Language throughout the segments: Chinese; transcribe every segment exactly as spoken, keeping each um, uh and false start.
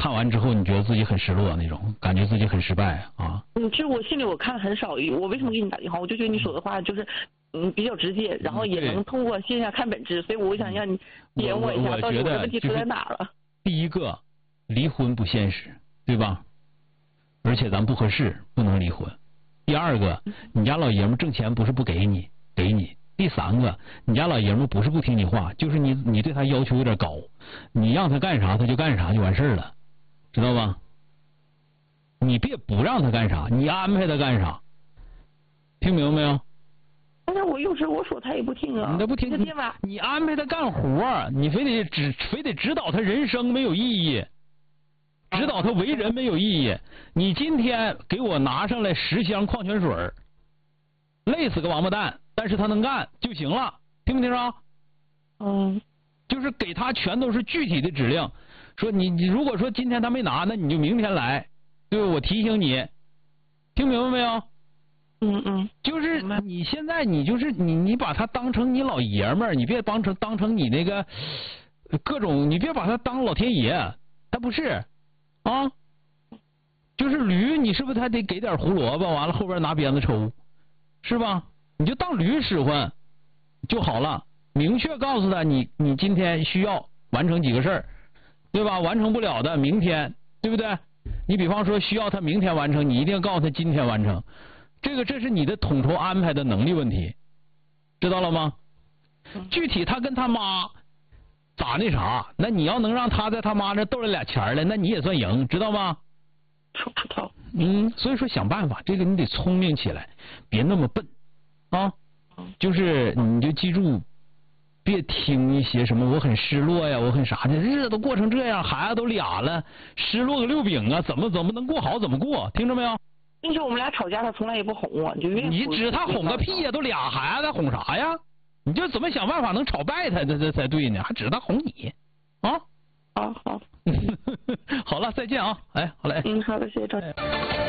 看完之后你觉得自己很失落那种，感觉自己很失败啊？ 嗯，其实我心里我看很少，我为什么给你打电话？我就觉得你说的话就是嗯比较直接，然后也能通过线下看本质，所以我想让你点我一下，到底我的问题出在哪了？ 第一个，离婚不现实，对吧？而且咱不合适，不能离婚。第二个，你家老爷们挣钱不是不给你，给你。第三个，你家老爷们不是不听你话，就是你你对他要求有点高，你让他干啥他就干啥就完事儿了，知道吧？你别不让他干啥，你安排他干啥，听明白没有？ 但是我有时我说他也不听啊， 他不听，你你安排他干活，你非得指非得指导他人生没有意义，指导他为人没有意义。你今天给我拿上来十箱矿泉水，累死个王八蛋。但是他能干就行了，听没听着？ 嗯， 就是给他全都是具体的指令，说你你如果说今天他没拿，那你就明天来，对吧？我提醒你，听明白没有？ 嗯嗯， 就是你现在你就是你你把他当成你老爷们儿，你别当成当成你那个各种，你别把他当老天爷，他不是啊，就是驴，你是不是还得给点胡萝卜，完了后边拿鞭子抽，是吧？你就当驴使唤就好了，明确告诉他你你今天需要完成几个事儿，对吧？完成不了的明天，对不对？你比方说需要他明天完成，你一定要告诉他今天完成，这个这是你的统筹安排的能力问题，知道了吗？具体他跟他妈咋那啥，那你要能让他在他妈这逗来俩钱来，那你也算赢，知道吗？ 知道。 嗯，所以说想办法，这个你得聪明起来，别那么笨。啊，就是你就记住，别听一些什么我很失落呀，我很啥的，日子都过成这样，孩子都俩了，失落个六饼啊，怎么怎么能过好怎么过，听着没有？ 并且我们俩吵架，他从来也不哄我，你就你指他哄个屁呀，都俩孩子哄啥呀？你就怎么想办法能吵败他，这这才对呢，还指他哄你啊？ 好好， 好了，再见啊！哎，好嘞。 嗯，好的，谢谢赵姐。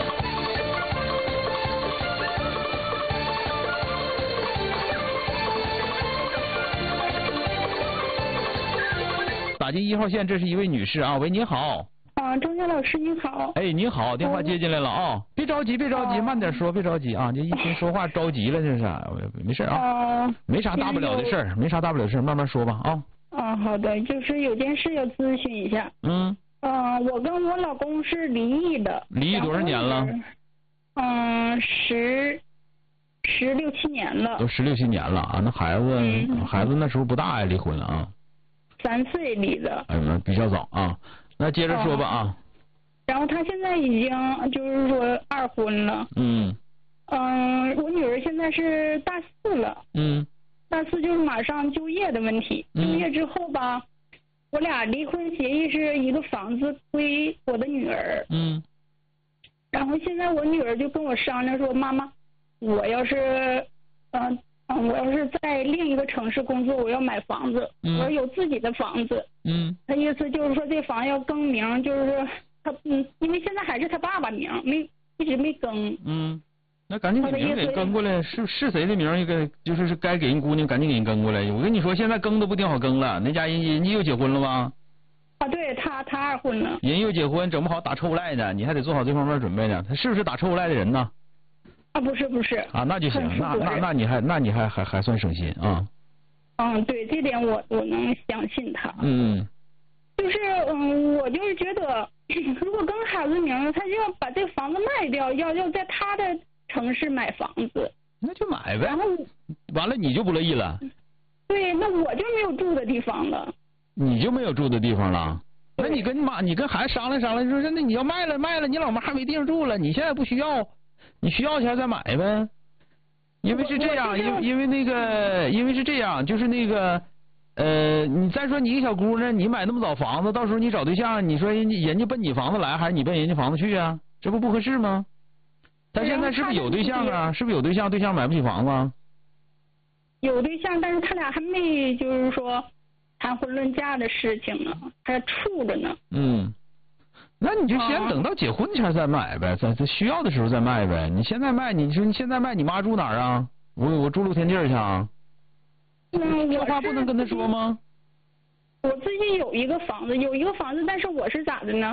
打进一号线，这是一位女士啊，喂，你好。 啊，钟晓老师你好。 哎，你好，电话接进来了啊，哦、别着急，别着急，慢点说，别着急啊，这一听说话着急了，这是，没事啊， 啊没啥大不了的事儿，没啥大不了的事儿，慢慢说吧啊。 啊，好的，就是有件事要咨询一下。 嗯。 啊，我跟我老公是离异的。 离异多少年了？ 嗯，十十六七年了。 都十六七年了啊，那孩子、嗯、孩子那时候不大呀，离婚了啊。 三岁离的， 哎呀，比较早啊。那接着说吧啊。 哦、然后他现在已经就是说二婚了。 嗯。 嗯，我女儿现在是大四了。 嗯。 大四就是马上就业的问题。 嗯、 就业之后吧，我俩离婚协议是一个房子归我的女儿。 嗯。 然后现在我女儿就跟我商量说，妈妈，我要是嗯。呃嗯，我要是在另一个城市工作，我要买房子， 嗯、 我要有自己的房子。 嗯， 他意思就是说这房要更名，就是他嗯，因为现在还是他爸爸名，没一直没更。 嗯，那赶紧给名给更过来，是是谁的名？一个就是是该给人姑娘，赶紧给人更过来。我跟你说，现在更都不定好更了，那家人人家又结婚了吗？ 啊，对他他二婚了。 人又结婚，整不好打臭赖呢，你还得做好这方面准备呢。他是不是打臭赖的人呢？ 啊，不是不是啊，那就行，那那那你还那你还还还算省心啊。 嗯，对，这点我我能相信他。 嗯。 就是嗯，我就是觉得，如果更孩子名，他就要把这个房子卖掉，要要在他的城市买房子。 那就买呗。 然后完了你就不乐意了。 对，那我就没有住的地方了。 你就没有住的地方了？那你跟你妈，你跟孩子商量商量，说那你要卖了卖了，你老妈还没地方住了，你现在不需要。你需要钱再买呗，因为是这样，因为因为那个，因为是这样，就是那个，呃，你再说你一个小姑娘，你买那么早房子，到时候你找对象，你说人家人家奔你房子来，还是你奔人家房子去啊？这不不合适吗？他现在是不是有对象啊？是不是有对象？对象买不起房子？ 有对象，但是他俩还没就是说谈婚论嫁的事情呢，还处着呢。 嗯。那你就先等到结婚前再买呗，在在需要的时候再卖呗。你现在卖，你说你现在卖，你妈住哪儿啊？我我住露天地儿去啊。 嗯， 这话不能跟他说吗？ 我自己有一个房子，有一个房子，但是我是咋的呢？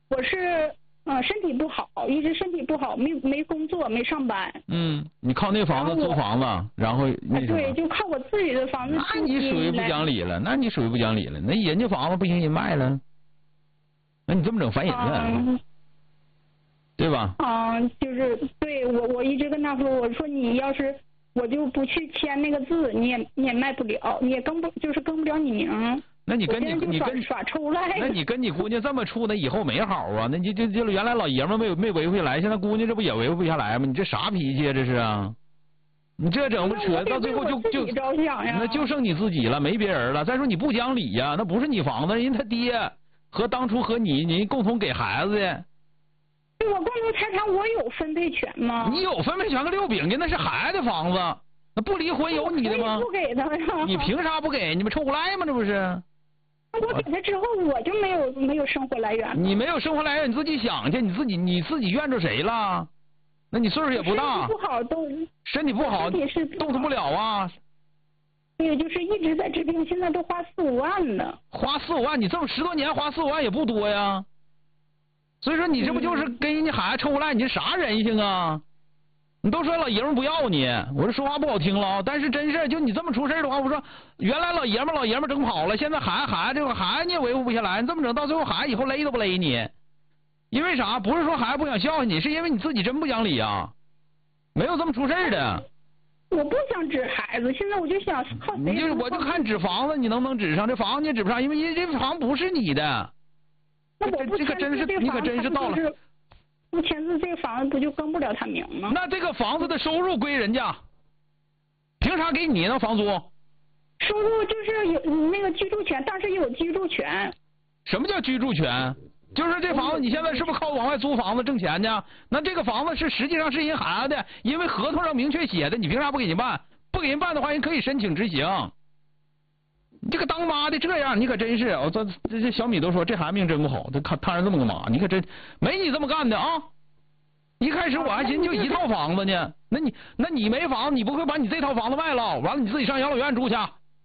我是嗯、呃、身体不好，一直身体不好，没没工作，没上班。 嗯，你靠那房子租房子，然后那什么？ 对，就靠我自己的房子。 那你属于不讲理了，那你属于不讲理了。那人家房子不行，人卖了，那你这么整烦人呢？嗯对吧？ 嗯，就是对我，我一直跟他说，我说你要是我就不去签那个字，你也你也卖不了，你也更不就是更不了你名。 那你跟你你跟耍抽赖。 那你跟你姑娘这么处，那以后没好啊？那你就就原来老爷们没没维护下来，现在姑娘这不也维护不下来吗？你这啥脾气啊？这是啊？你这整不扯，到最后就就那就剩你自己了，没别人了。再说你不讲理呀，那不是你房子，人家他爹和当初和你你共同给孩子的。 对我共同财产我有分配权吗？ 你有分配权个六饼的，那是孩子的房子，那不离婚有你的吗？ 不给他呀。 你凭啥不给？你们臭无赖吗？这不是？ 我给他之后我就没有没有生活来源。 你没有生活来源，你自己想去，你自己你自己怨着谁了？那你岁数也不大。 身体不好都。 身体不好，动弹不了啊。 对，就是一直在治病，现在都花四五万呢。 花四五万，你这么十多年花四五万也不多呀。所以说你这不就是跟人家孩子臭无赖？你这啥人性啊？你都说老爷们不要你，我这说话不好听了，但是真是就你这么出事的话，我说原来老爷们老爷们整跑了，现在孩子孩子这个孩子你也维护不下来，你这么整到最后孩子以后勒都不勒你，因为啥？不是说孩子不想孝顺你，是因为你自己真不讲理啊，没有这么出事的。 我不想指孩子，现在我就想靠谁？ 你就我就看指房子，你能不能指上？这房子你也指不上，因为这房不是你的。 那我不这可真是你可真是到了。 不签字，这个房子不就更不了他名吗？ 那这个房子的收入归人家，凭啥给你呢？房租？ 收入就是有那个居住权，但是有居住权。 什么叫居住权？就是这房子你现在是不是靠往外租房子挣钱呢？那这个房子是实际上是人孩子的，因为合同上明确写的，你凭啥不给人办？不给人办的话，人可以申请执行。你这个当妈的这样，你可真是，我这这这小米都说这孩子命真不好，他看摊上这么个妈，你可真没你这么干的啊！一开始我还寻思就一套房子呢，那你那你没房子，你不会把你这套房子卖了，完了你自己上养老院住去？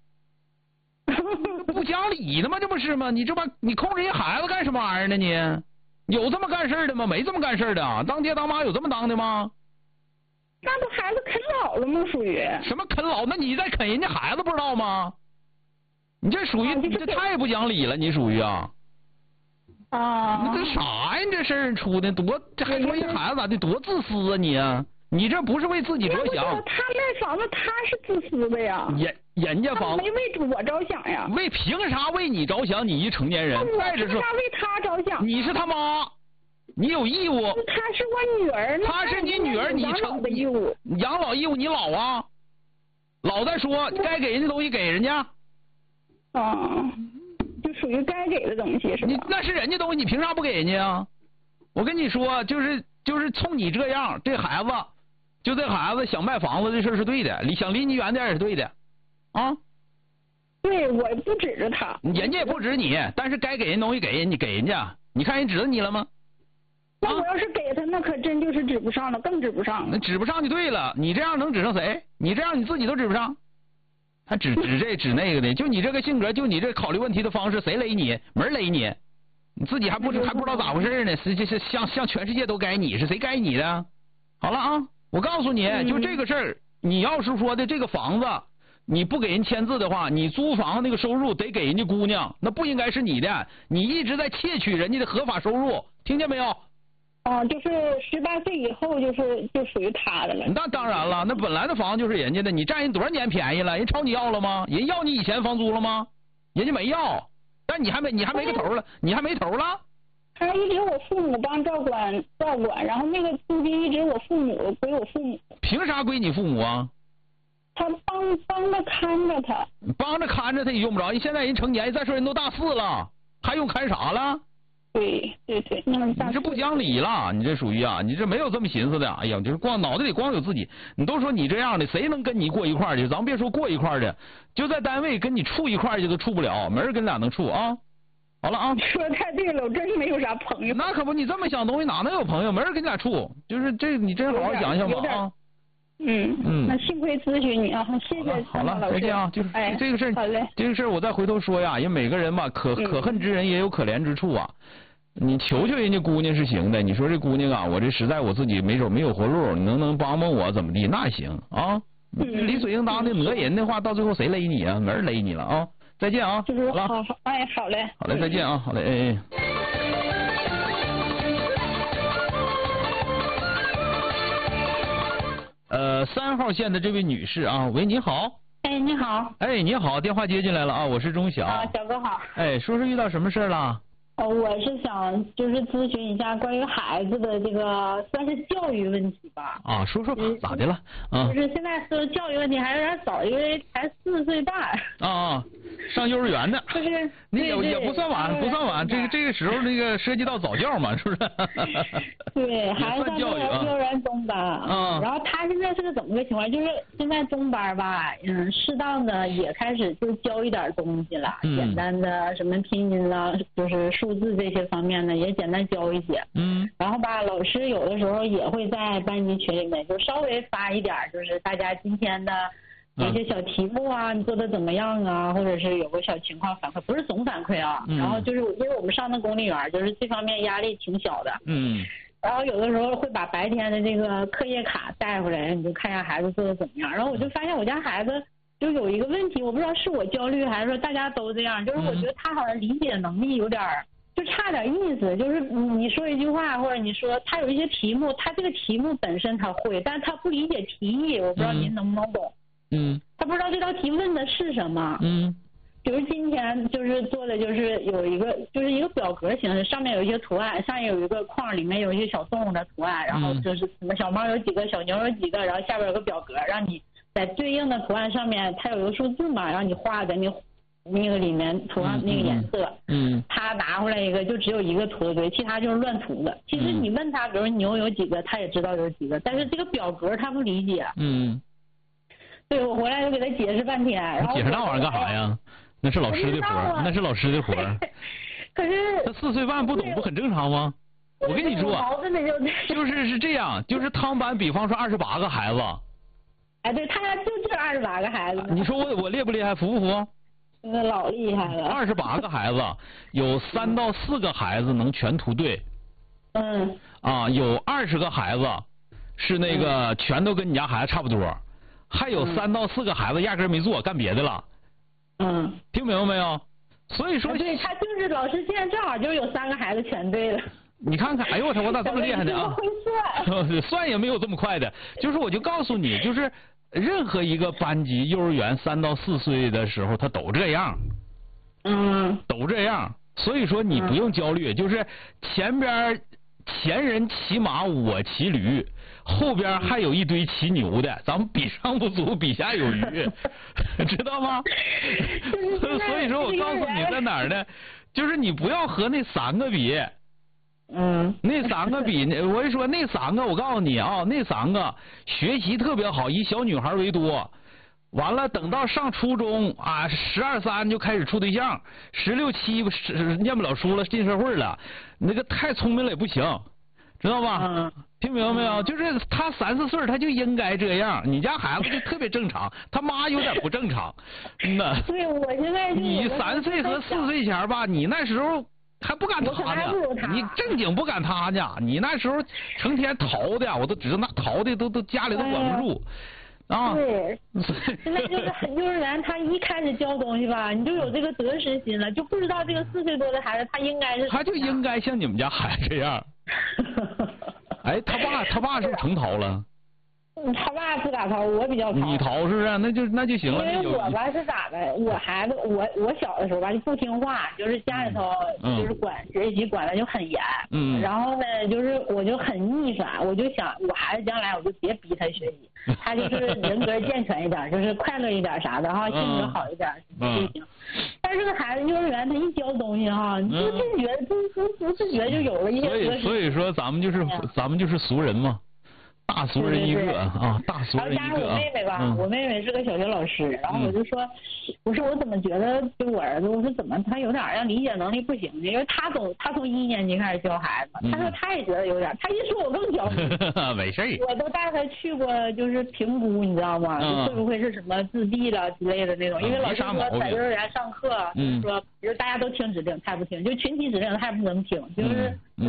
不讲理的吗？这不是吗？你这把你控制人孩子干什么玩意儿呢？你有这么干事的吗？没这么干事的，当爹当妈有这么当的吗？ 那都孩子啃老了吗？属于什么啃老？那你在啃人家孩子不知道吗？你这属于你这太不讲理了，你属于啊啊！ 那这啥呀？你这事儿出的多，这还说人孩子咋的多自私啊你啊！你这不是为自己着想。 他卖房子他是自私的呀。 人人家房子没为我着想呀。 为凭啥为你着想？你一成年人，再者说他为他着想。 你是他妈，你有义务。 他是我女儿， 他是你女儿，你成的义务。 养老义务你老啊，老再说该给人家东西给人家。 啊，就属于该给的东西是吧？ 你那是人家东西，你凭啥不给人家啊？我跟你说，就是就是冲你这样，这孩子，就这孩子想卖房子这事是对的，离想离你远点也是对的，啊？ 对，我不指着他， 人家也不指你，但是该给人东西给人，你给人家，你看人指着你了吗？ 那我要是给他，那可真就是指不上了，更指不上了。 那指不上就对了，你这样能指上谁？你这样你自己都指不上。他指指这指那个的，就你这个性格，就你这考虑问题的方式，谁勒你？没人勒你，你自己还不知还不知道咋回事呢？是是向向全世界都该你，是谁该你的？好了啊，我告诉你，就这个事儿，你要是说的这个房子，你不给人签字的话，你租房那个收入得给人家姑娘，那不应该是你的，你一直在窃取人家的合法收入，听见没有？ 哦，就是十八岁以后就是就属于他的了。 那当然了，那本来的房子就是人家的，你占人多少年便宜了？人朝你要了吗？人要你以前房租了吗？人家没要，但你还没你还没个头了，你还没头了。 他一直我父母帮照管照管，然后那个租金一直我父母归我父母。 凭啥归你父母啊？ 他帮帮着看着他。 帮着看着他也用不着，人现在人成年，再说人都大四了，还用看啥了？ 对对对，那你这不讲理了，你这属于啊，你这没有这么寻思的。哎呀，就是光脑袋里光有自己，你都说你这样的，谁能跟你过一块儿去？咱别说过一块儿的，就在单位跟你处一块儿去都处不了，没人跟俩能处啊。好了啊， 说太对了，我真是没有啥朋友。 那可不，你这么想东西哪能有朋友？没人跟你俩处，就是这你真好好想想吧啊。 嗯嗯，那幸亏咨询你啊，谢谢。 好了，再见啊，就是哎、 这个事儿， 好嘞， 这个事儿我再回头说呀，因为每个人吧，可可恨之人也有可怜之处啊。 你求求人家姑娘是行的，你说这姑娘啊，我这实在我自己没手没有活路，你能不能帮帮我怎么地？那行啊， 嗯、 理所应当的讹人的话，到最后谁勒你啊？没人勒你了啊！再见啊！ 就是好了， 好好，哎，好嘞， 好嘞，再见啊！好嘞，哎哎。呃，三号线的这位女士啊，喂，你好。 哎，你好。 哎，你好，电话接进来了啊，我是钟晓。 啊，小哥好。 哎，说说遇到什么事了？ 哦，我是想就是咨询一下关于孩子的这个算是教育问题吧。 啊，说说吧，咋的了？啊， 就是现在说教育问题还有点早，因为才四岁半。 啊啊，上幼儿园呢。 就是你也也不算晚，不算晚，这个这个时候那个涉及到早教嘛，是不是？ 对，孩子上幼儿园中班。 啊。 然后他现在是个怎么个情况？就是现在中班吧，嗯，适当的也开始就教一点东西了， 嗯、 简单的什么拼音啦，就是数字这些方面呢，也简单教一些。 嗯。 然后吧，老师有的时候也会在班级群里面就稍微发一点，就是大家今天的有些小题目啊，你做的怎么样啊，或者是有个小情况反馈，不是总反馈啊。 嗯、 然后就是因为我们上的公立园，就是这方面压力挺小的。 嗯。 然后有的时候会把白天的这个课业卡带回来，你就看一下孩子做的怎么样。然后我就发现我家孩子就有一个问题，我不知道是我焦虑还是说大家都这样，就是我觉得他好像理解能力有点就差点意思，就是你说一句话或者你说他有一些题目，他这个题目本身他会，但是他不理解题意，我不知道您能不能懂。 嗯。 他不知道这道题问的是什么。 嗯。 比如今天就是做的就是有一个就是一个表格形式，上面有一些图案，上面有一个框，里面有一些小动物的图案，然后就是什么小猫有几个，小牛有几个，然后下边有个表格，让你在对应的图案上面，它有一个数字嘛，然后你画的那那个里面图案那个颜色。 嗯。 他拿回来一个就只有一个图对，其他就是乱涂的。其实你问他，比如牛有几个，他也知道有几个，但是这个表格他不理解。 嗯。 对，我回来就给他解释半天，然后解释那玩意儿干啥呀？那是老师的活儿，那是老师的活儿。 可是他四岁半不懂不很正常吗？我跟你说，就是是这样，就是他们班比方说二十八个孩子。 哎，对，他家就这二十八个孩子。 你说我我厉不厉害，服不服？ 那老厉害了。 二十八个孩子，有三到四个孩子能全涂对。 嗯。 啊，有二十个孩子是那个全都跟你家孩子差不多，还有三到四个孩子压根没做，干别的了。 嗯， 听明白没有？所以说， 对他就是老师现在正好就有三个孩子全对了。 你看看，哎呦我操，我咋这么厉害呢啊？ 会算， 算也没有这么快的。就是我就告诉你，就是任何一个班级，幼儿园三到四岁的时候，他都这样。 嗯。 都这样，所以说你不用焦虑，嗯、就是前边前人骑马，我骑驴。后边还有一堆骑牛的，咱们比上不足，比下有余，知道吗？所以说我告诉你在哪儿呢？就是你不要和那三个比。 嗯。 那三个比，我一说那三个，我告诉你啊，那三个学习特别好，以小女孩为多。完了，等到上初中啊，十二三就开始处对象，十六七念不了书了，进社会了，那个太聪明了也不行。知道吧？ 嗯， 听明白没有？就是他三四岁他就应该这样，你家孩子就特别正常，他妈有点不正常，嗯呐。 对，我现在你三岁和四岁前吧，你那时候还不敢塌呢，你正经不敢塌呢，你那时候成天逃的，我都知道那逃的都都家里都管不住。啊， 对，现在就是幼儿园，他一开始教东西吧，你就有这个得失心了，就不知道这个四岁多的孩子他应该是， 他就应该像你们家孩子这样。哎，他爸他爸是不是成逃了？ 他爸不咋逃，我比较逃。 你逃是不是？那就那就行了。 因为我吧是咋的，我孩子我我小的时候吧就不听话，就是家里头就是管学习管的就很严。嗯。然后呢，就是我就很逆反，我就想我孩子将来我就别逼他学习，他就是人格健全一点，就是快乐一点啥的哈，性格好一点就行。但是这个孩子幼儿园他一教东西哈，不自觉不不不自觉就有了一些。 所以所以说咱们就是咱们就是俗人嘛。 大俗人一个啊，大俗人一个。 然后加上我妹妹吧，嗯、我妹妹是个小学老师，然后我就说，嗯、我说我怎么觉得就我儿子，我说怎么他有点让理解能力不行呢？因为他从他从一年级开始教孩子，他说他也觉得有点，他一说我更焦虑。 没事。 我都带他去过，就是评估，你知道吗？嗯、会不会是什么自闭了之类的那种？因为老师说在幼儿园上课，就是说，比如大家都听指令，他也不听，就群体指令他也不能听，就是。